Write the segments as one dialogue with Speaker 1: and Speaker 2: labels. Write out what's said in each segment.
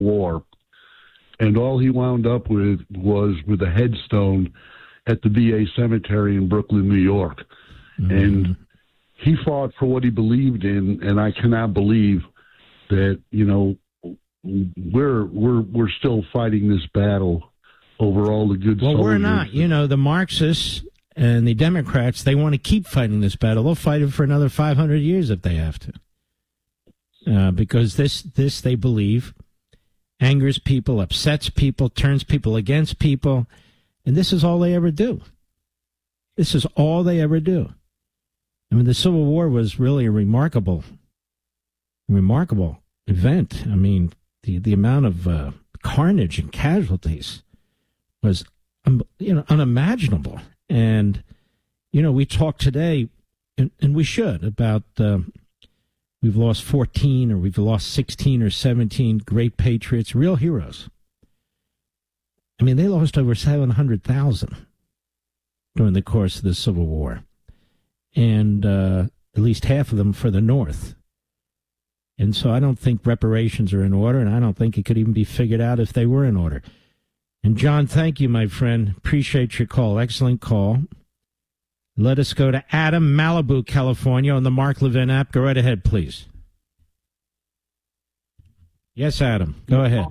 Speaker 1: War. And all he wound up with was with a headstone at the VA cemetery in Brooklyn, New York. Mm-hmm. And he fought for what he believed in, and I cannot believe that, we're still fighting this battle over all the good soldiers.
Speaker 2: Well, we're not. The Marxists and the Democrats, they want to keep fighting this battle. They'll fight it for another 500 years if they have to. Because this, they believe, angers people, upsets people, turns people against people, and this is all they ever do. This is all they ever do. I mean, the Civil War was really a remarkable event. I mean, the amount of carnage and casualties was, unimaginable. And, we talk today, and we should, about we've lost 14 or we've lost 16 or 17 great patriots, real heroes. I mean, they lost over 700,000 during the course of the Civil War. And at least half of them for the North. And so I don't think reparations are in order, and I don't think it could even be figured out if they were in order. And, John, thank you, my friend. Appreciate your call. Excellent call. Let us go to Adam, Malibu, California, on the Mark Levin app. Go right ahead, please. Yes, Adam. Go ahead.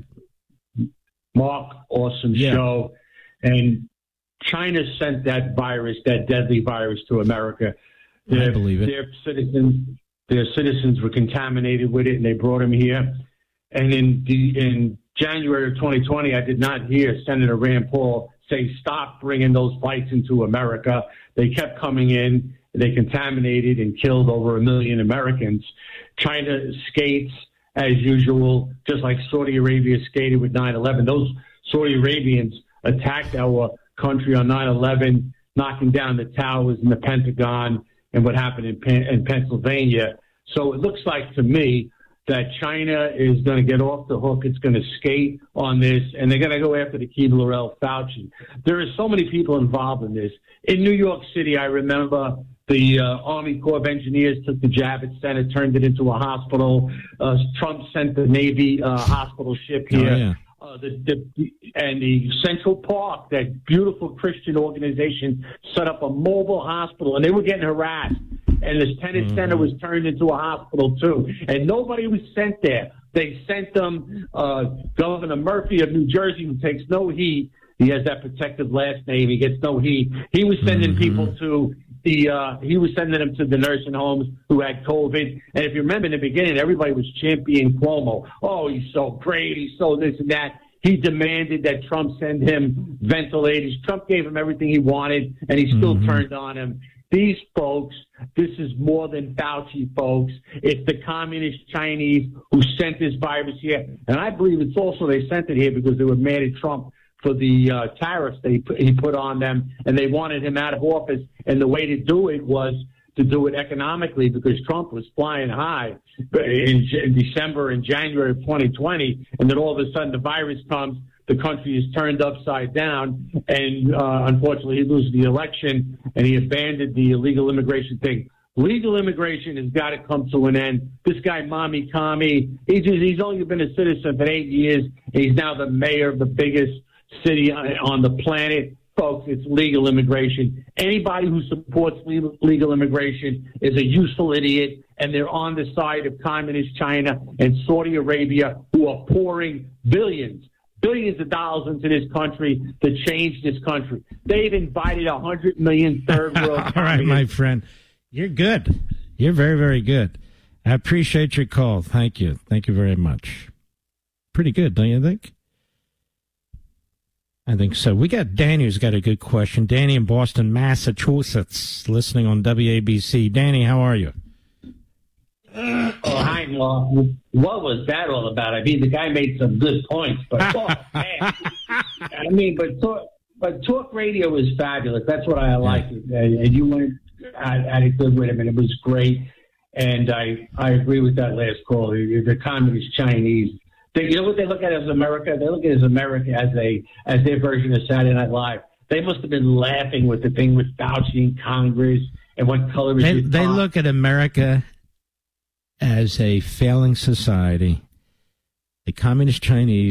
Speaker 3: Mark, awesome show. And China sent that virus, that deadly virus, to America.
Speaker 2: I believe it.
Speaker 3: Their citizens were contaminated with it, and they brought them here. And in January of 2020, I did not hear Senator Rand Paul say, stop bringing those fights into America. They kept coming in. They contaminated and killed over 1 million Americans. China skates, as usual, just like Saudi Arabia skated with 9/11. Those Saudi Arabians attacked our country on 9/11, knocking down the towers in the Pentagon and what happened in Pennsylvania. So it looks like to me that China is going to get off the hook. It's going to skate on this, and they're going to go after the Keebler Fauci. There are so many people involved in this. In New York City, I remember the Army Corps of Engineers took the Javits Center, turned it into a hospital. Trump sent the Navy hospital ship here. Oh, yeah. And the Central Park, that beautiful Christian organization, set up a mobile hospital, and they were getting harassed. And this tennis center was turned into a hospital, too. And nobody was sent there. They sent them Governor Murphy of New Jersey, who takes no heed. He has that protective last name. He gets no heed. He was sending people to he was sending them to the nursing homes who had COVID. And if you remember in the beginning, everybody was championing Cuomo. Oh, he's so great. He's so this and that. He demanded that Trump send him ventilators. Trump gave him everything he wanted, and he still turned on him. These folks, this is more than Fauci, folks. It's the communist Chinese who sent this virus here. And I believe it's also they sent it here because they were mad at Trump for the tariffs that he put on them, and they wanted him out of office. And the way to do it was to do it economically, because Trump was flying high in December and January of 2020, and then all of a sudden the virus comes, the country is turned upside down, and unfortunately he loses the election, and he abandoned the illegal immigration thing. Legal immigration has got to come to an end. This guy, Mommy Kami, he's only been a citizen for 8 years, and he's now the mayor of the biggest city on the planet. Folks, it's legal immigration. Anybody who supports legal immigration is a useful idiot, and they're on the side of communist China and Saudi Arabia, who are pouring billions of dollars into this country to change this country. They've invited 100 million third world.
Speaker 2: All right, my friend. You're good. You're very, very good. I appreciate your call. Thank you. Thank you very much. Pretty good, don't you think? I think so. We got Danny who's got a good question. Danny in Boston, Massachusetts, listening on WABC. Danny, how are you?
Speaker 4: Oh, hi, Mark. What was that all about? I mean, the guy made some good points, but but talk radio is fabulous. That's what I like. And you went at it good with him, and it was great. And I agree with that last call. The communist Chinese. You know what they look at as America? They look at America as their version of Saturday Night Live. They must have been laughing with the thing with Fauci in Congress and what color is it.
Speaker 2: They look at America as a failing society, a communist Chinese